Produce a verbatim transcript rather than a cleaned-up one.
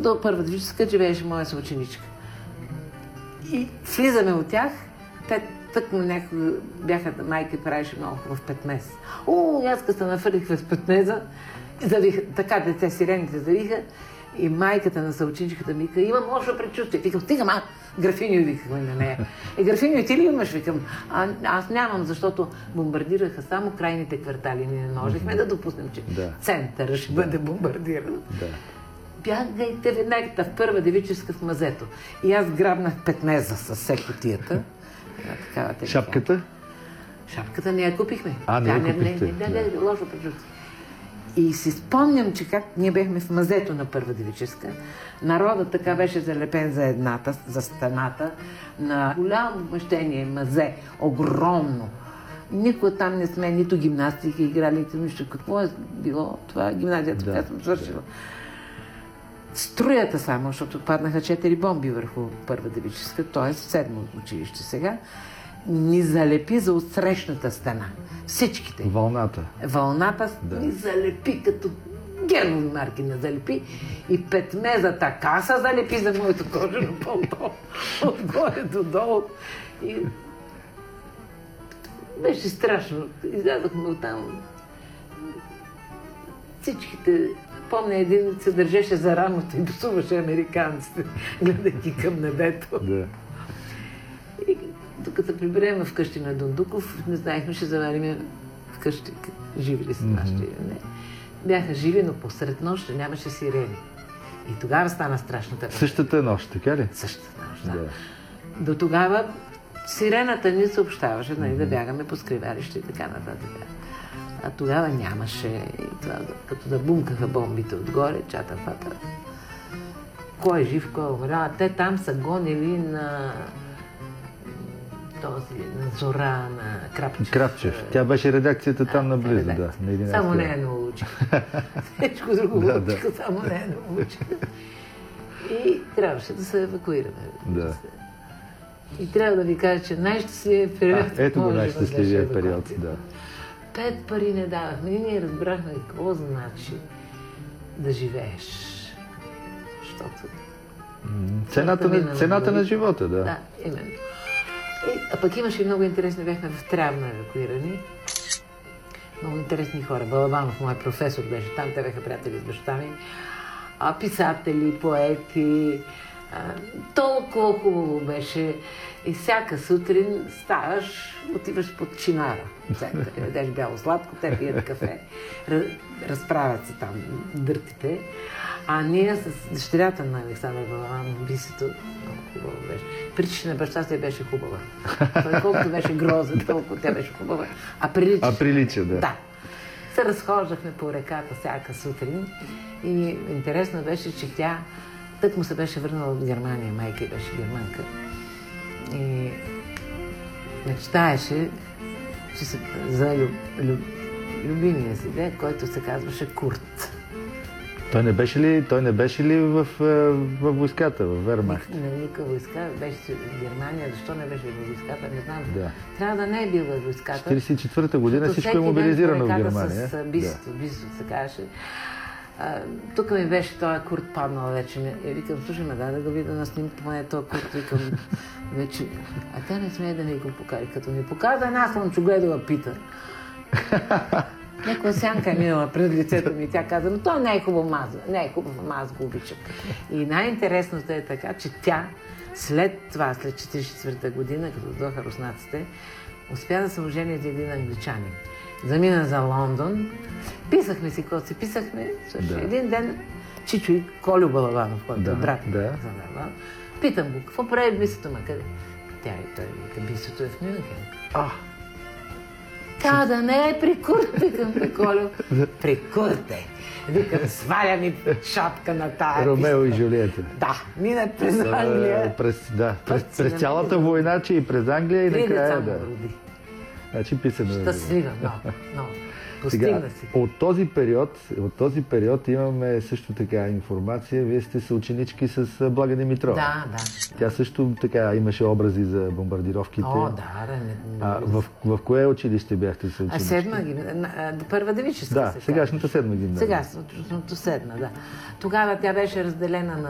до първа девическа живееше моя съученичка. И влизаме от тях, те тъкмо някога бяха, майка правеше много хубав петмез. О, аз като се нафърлих в петмеза, завиха, така дете сирените завиха и майката на съученичката ми вика, имам лошо предчувствие. Викам, стига, ма, графиньо, викахме на нея. Е, графиньо, ти ли имаш? Викам, а, аз нямам, защото бомбардираха само крайните квартали. Ние не можехме да допуснем, че да. центъра ще бъде бомбардиран. Да. Бягайте веднага в първа девическа в мазето. И аз грабнах петмеза с все кутията. Шапката? Шапката не я купихме. А, не я купихте. Не, не, не, лошо предчувствие. И си спомням, че как ние бехме в мазето на първа девическа. Народът така беше залепен за едната, за стената, на голямо помещение, мазе, огромно. Никога там не сме нито гимнастика играли, нито нищо. Какво е било това гимназията, която съм свършила? Да. Струята само, защото паднаха четири бомби върху първа девическа, т.е. седмо училище сега, ни залепи за отсрещната стена. Всичките. Вълната. Вълната да. ни залепи като герман марки не залепи и петмеза така се залепи за моето кожено пълто. Отгоре до долу. И беше страшно. Излязохме оттам. Всичките... Помня, един се държеше за рамото и псуваше американците, гледайки към небето. Да. И докато се приберем вкъщи на Дондуков, не знаехме, ще заварим вкъщи. Живи ли са нашите? Не. Бяха живи, но посред нощ нямаше сирени. И тогава стана страшната нощ. Същата нощ, така ли? Същата нощ, да. да. До тогава сирената ни съобщаваше, нали, да бягаме по скривалище и така нататък. А тогава нямаше и това, като да бумкаха бомбите отгоре, чата-пата. Кой е жив, кой е умрял. Те там са гонили на този, на Зора, на Крапчев. Крапчев. Тя беше редакцията там наблизо, да. На само не е научиха. Всичко друго да, научиха, да. само не е научиха. И трябваше да се евакуираме. Да. И трябва да ви кажа, че най-щастливият период... А, ето го най-щастливият период, да. Пет пари не давахме и ние разбрахме какво значи да живееш. Защото... Цената, на, цената на живота, да. Да, именно. И, а пък имаше и много интересно, бяхме в Трявна евакуирани. Много интересни хора. Балабанов, мой професор, беше там, те бяха приятели с баща ми. А, писатели, поети. А, толкова хубаво беше. И всяка сутрин ставаш, отиваш под чинара. Ядеш бяло сладко, те пият кафе. Разправят се там дъртите. А ние с дъщерята на Александър Балабанов, Бисето, много хубаво беше. Причина на баща си беше хубава. Той колкото беше грозен, толкова тя беше хубава. А прилича. А прилича, да. Да. Се разхождахме по реката всяка сутрин. И интересно беше, че тя тък му се беше върнала от Германия. Майка й беше германка. И мечтаеше, че се, за люб, люб, любимия си, де, който се казваше Курт. Той не беше ли, той не беше ли в, в войската, в Вермахт? На никаква войска, беше в Германия. Защо не беше в войската, не знам. Да. Трябва да не е бил в войската. четиридесет и четвърта година всичко е мобилизирано в Германия. С Бисето, Бисето се казваше. Тук ми беше този Курт паднал вече. И викам, слушай ме, дай да го видя на снимка, поне този Курт, викам вече. А тя не смее да ми го покаже. Като ми показа една слънчогледова пита. Някоя сянка е минала пред лицето ми и тя каза, но той не е хубаво маза, не е хубаво, ама аз го обичам. И най-интересното е така, че тя след това, след четиридесет и четвърта година, като дойдоха руснаците, успя да се ожени за един англичанин. Замина за Лондон, писахме си, когато си писахме, също да. Един ден Чичо и Колю Балабанов, който е брат да. за Балабанов, питам го, какво прави Бисето, ма къде? Тя и той вика, Бисето е в Мюнхен. А! Та да не е при Курт, викам при Колю. При Курт е. Викам, сваля ми шапка на тая. Ромео и Жулиета. Да, мина през Англия. През, да, през, през цялата война, че и през Англия и накрая, да. Значи писано. Щастлива, много, много. Постигна си. От този период, от този период имаме също така информация. Вие сте съученички с Блага Димитрова. Да, да. Тя също така имаше образи за бомбардировките. О, да, да. Не, а, в, в кое училище бяхте съученички? А седма гимназия. Първа девическа. Да, сегашната седма гимназия. Сегашното седма, да. Тогава тя беше разделена на